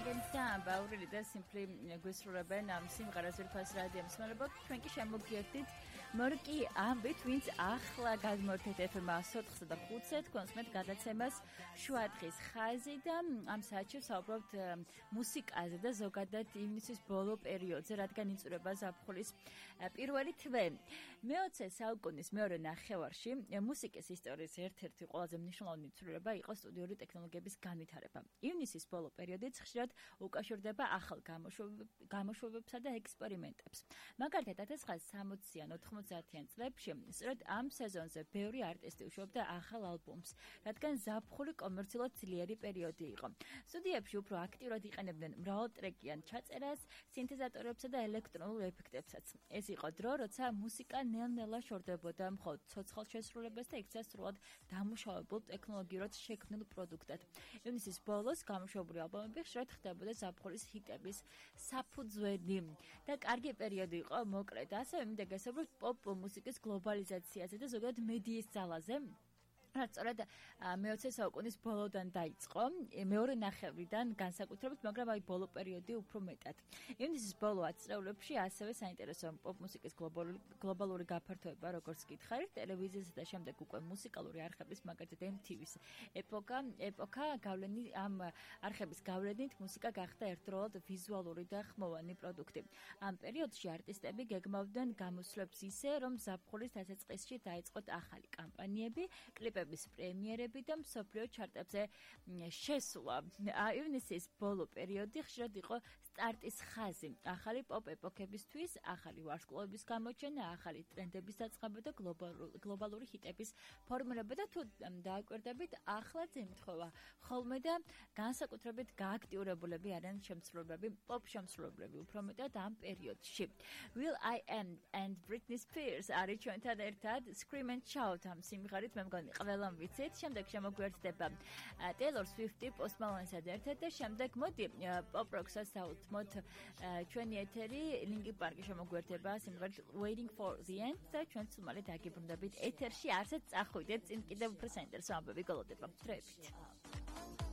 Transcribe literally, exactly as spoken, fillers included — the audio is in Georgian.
და ბაურილი და სიმფლი გვისრულებენ ამ სიმღერას ვირფას რადიო მსმენელებო ჩვენ კი შემოგიერთდით მორკი ამბით ვინც ახლა გადმორთეთ ეფ ემ ოთხსა და ხუთზე თქვენს მეტ გადაცემას შუადღის ხაზი და ამ საათში საუბრობთ მუსიკაზე და ზოგადად ივნისის ბოლო პერიოდზე რადგან იწურება ზაფხულის პირველი თვე მეოცე საუკუნის მეორე ნახევარში მუსიკის ისტორიის ერთ-ერთი ყველაზე მნიშვნელოვანი ცვლილება იყო სტუდიური ტექნოლოგიების განვითარება. ივნისის ბოლო პერიოდიც ხშირად უკავშირდება ახალ გამოშვებებსა და ექსპერიმენტებს. მაგალითად, ათას ცხრაასი სამოციან ოთხმოცდაათიან წლებში სწორედ ამ სეზონზე ბევრი არტისტი უშვებდა ახალ ალბომს, რადგან ზაფხული კომერციულად ძლიერი პერიოდი იყო. სტუდიებში უფრო აქტიურად იყენებდნენ მრავალტრეკიან ჩაწერას, სინთეზატორებსა და ელექტრონულ ეფექტებსაც. ეს იყო დრო, როცა მუსიკა ნელ-ნელა შორდებოდა მხოლოდ ცოცხალ შესრულებას და იქცა სრულად დამუშავებულ ტექნოლოგიურად შექმნილ პროდუქტად. ივნისის ბოლოს გამოშვებული ალბომები ხშირად ხდებოდა ზაფხულის ჰიტების საფუძველი და კარგი პერიოდი იყო მოკლედ. ასევე მინდა გასაუბროთ პოპ მუსიკის გლობალიზაციაზე და ზოგადად მედიის ძალაზე. რაც სწორედ მეოცე საუკუნის ბოლოდან დაიწყო, მეორე ნახევრიდან განსაკუთრებით, მაგრამ აი ბოლო პერიოდი უფრო მეტად. ივნისის ბოლო ათწლეულებში ასევე საინტერესო პოპ მუსიკის გლობალური გლობალური გაფართოება, როგორც გითხარით, ტელევიზიასა და შემდეგ უკვე მუსიკალური არხების, მაგალითად ემ თი ვის ეპოქა, ეპოქა გავლენი ამ არხების გავლენით მუსიკა გახდა ერთდროულად ვიზუალური და ხმოვანი პროდუქტი. ამ პერიოდში არტისტები გეგმავდნენ გამოსვლებს ისე, რომ ზაფხულის დასაწყისში დაიწყოთ ახალი კამპანიები, კლიპები პრემიერები და მსოფლიო ჩარტებზე შესვლა. ივნისის ბოლო პერიოდი ხშირად იყო სტარტის ხაზი ახალი პოპ ეპოქებისთვის, ახალი ვარსკვლავების გამოჩენა, ახალი ტრენდების დაწყება და გლობალური ჰიტების ფორმირება და თუ დააკვირდებით, ახლაც ემთხვევა ხოლმე და განსაკუთრებით გააქტიურებულები არიან შემსრულებლები, პოპ შემსრულებლები უფრო მეტად ამ პერიოდში. Will I Am and Britney Spears არის ჩვენთან ერთად Scream and Shout ამ სიმღერით მე მგონი ყველამ ვიცით. შემდეგ შემოგვერთდება Taylor Swift, Post Malone-სა ერთად და შემდეგ მოდი pop rock-ს საუთმოთ ჩვენი ეთერი Linkin Park-ი შემოგვერთება სიმღერით Waiting for the End და ჩვენ სულ დაგიბრუნდებით ეთერში. არსად წახვიდეთ წინ კიდევ უფრო საინტერესო ამბები გოლოდება. დროებით.